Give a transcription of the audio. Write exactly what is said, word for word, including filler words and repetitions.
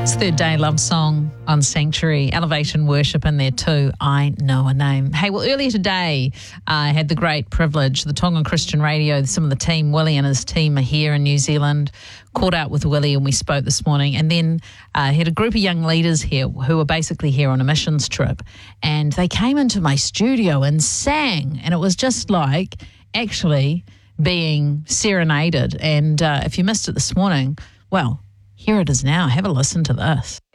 It's Third Day Love Song on Sanctuary, Elevation Worship in there too. I Know a Name. Hey, well, earlier today, I had the great privilege, the Tongan Christian Radio, some of the team, Willie and his team are here in New Zealand, caught out with Willie and we spoke this morning, and then uh, had a group of young leaders here who were basically here on a missions trip, and they came into my studio and sang, and it was just like actually being serenaded. And uh, if you missed it this morning, well, here it is now. Have a listen to this.